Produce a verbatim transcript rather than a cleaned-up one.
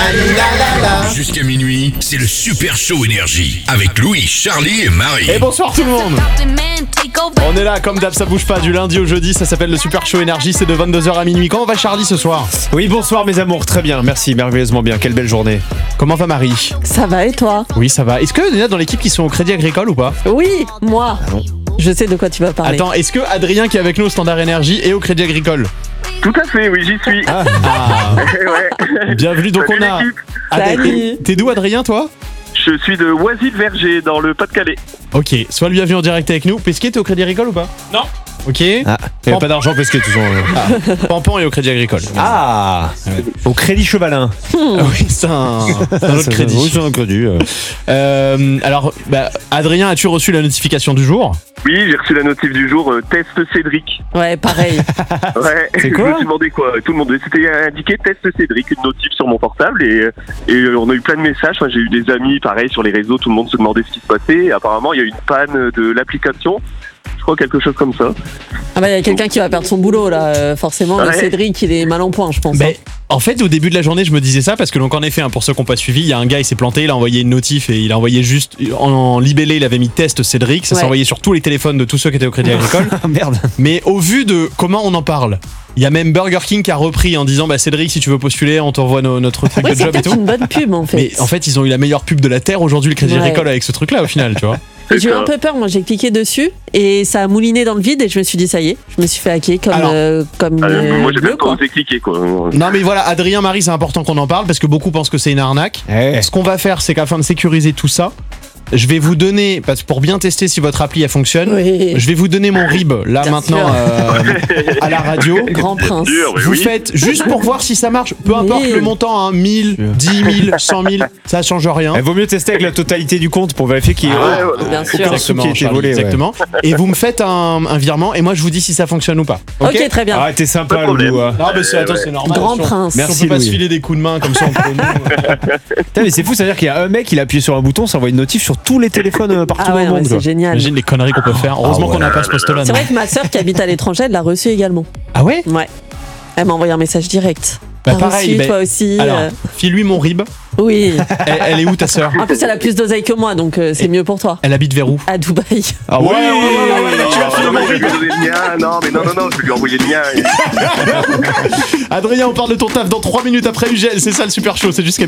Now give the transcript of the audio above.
Jusqu'à minuit, c'est le Super Show Énergie avec Louis, Charlie et Marie. Et bonsoir tout le monde. On est là comme d'hab, ça bouge pas du lundi au jeudi, ça s'appelle le Super Show Énergie, c'est de vingt-deux heures à minuit. Comment va Charlie ce soir? Oui, bonsoir mes amours, très bien, merci, merveilleusement bien, quelle belle journée. Comment va Marie? Ça va et toi? Oui, ça va. Est-ce qu'il y en a dans l'équipe qui sont au Crédit Agricole ou pas? Oui, moi. Ah bon. Je sais de quoi tu vas parler. Attends, est-ce que Adrien qui est avec nous au Standard Énergie est au Crédit Agricole? Tout à fait, oui, j'y suis. Ah, Ouais. bienvenue, donc Salut on a... l'équipe. Ah, t'es- Salut. T'es d'où Adrien toi? Je suis de Oisy-le-Verger, dans le Pas-de-Calais. Ok, sois le bienvenu en direct avec nous. Pesquet, t'es au Crédit Agricole ou pas? Non. Ok. Ah, il n'y a pas d'argent parce que tout ça. Pampan est au Crédit Agricole. Ah, au Crédit Chevalin. Ah oui, c'est un, c'est un autre crédit. Oui, c'est un crédit. euh. Euh, alors, bah, Adrien, as-tu reçu la notification du jour? Oui, j'ai reçu la notif du jour, euh, test Cédric. Ouais, pareil. Ouais. C'est Je quoi me suis demandé quoi. Tout le monde, c'était indiqué test Cédric, une notif sur mon portable et, et on a eu plein de messages. Enfin, j'ai eu des amis, pareil, sur les réseaux, tout le monde se demandait ce qui se passait. Et apparemment, il y a eu une panne de l'application. Je crois quelque chose comme ça. Ah bah il y a quelqu'un qui va perdre son boulot là, euh, forcément. Le Ouais. Cédric, il est mal en point, je pense. Ben, en fait, au début de la journée, je me disais ça parce que, donc, en effet, hein, pour ceux qui n'ont pas suivi, il y a un gars, il s'est planté, il a envoyé une notif et il a envoyé juste en, en libellé, il avait mis test Cédric. Ça s'est Ouais. envoyé sur tous les téléphones de tous ceux qui étaient au Crédit Agricole. Ah merde. Mais au vu de comment on en parle, il y a même Burger King qui a repris en disant bah Cédric, si tu veux postuler, on t'envoie no- notre truc Oui, de c'est job et peut-être tout. une bonne pub en fait. Mais en fait, ils ont eu la meilleure pub de la terre aujourd'hui, le Crédit Ouais. Agricole, avec ce truc-là au final, tu vois. C'est J'ai eu ça. un peu peur, moi j'ai cliqué dessus et ça a mouliné dans le vide et je me suis dit ça y est, je me suis fait hacker comme, Alors, euh, comme Ah, euh, moi, j'ai bleu, même pas quoi. osé cliquer, quoi. Non mais voilà, Adrien, Marie, c'est important qu'on en parle parce que beaucoup pensent que c'est une arnaque. Eh. Ce qu'on va faire, c'est qu'afin de sécuriser tout ça, je vais vous donner, parce que pour bien tester si votre appli elle fonctionne, Oui. je vais vous donner mon R I B là Bien maintenant sûr. euh, à la radio. Grand prince. Sûr, oui, Vous oui. faites juste pour voir si ça marche, peu importe Oui. le montant, hein, mille, dix mille, cent mille, ça change rien. Il vaut mieux tester avec la totalité du compte pour vérifier qu'il y a Ouais, ouais. Bien sûr. aucun sou qui a été Charlie, volé. ouais. exactement. Et vous me faites un, un virement et moi je vous dis si ça fonctionne ou pas. Ok, très bien. Ah, t'es Pas sympa, de problème. Loulou. hein. Non mais c'est, attends, ouais. c'est normal. Grand si on- prince. si Merci, on peut pas Louis. se filer des coups de main comme ça entre nous. Putain, mais c'est fou, c'est-à-dire qu'il y a un mec, il a appuyé sur un bouton, ça envoie une notif sur tous les téléphones euh, partout Ah dans ouais, le ouais, monde. c'est quoi. génial. Imagine les conneries qu'on peut faire. Heureusement Ah qu'on n'a ouais. pas ce poste-là. C'est non. vrai que ma sœur qui habite à l'étranger, elle l'a reçu également. Ah ouais? Ouais. Elle m'a envoyé un message direct. Bah, T'as pareil, reçu, bah, toi aussi. Alors, euh, file-lui mon R I B. Oui. Elle, elle est où ta sœur? En plus, elle a plus d'oseille que moi, donc euh, c'est Et- mieux pour toi. Elle habite vers où? À Dubaï. Ah ouais, Ouais, ouais, ouais, ouais, ouais, tu vas filer Non, mon mais je R I vais B. lui donner le mien. Non, mais non, non, non, je vais lui envoyer le mien. Adrien, on parle de ton taf dans trois minutes après U G L. C'est ça le Super Show, c'est jusqu'à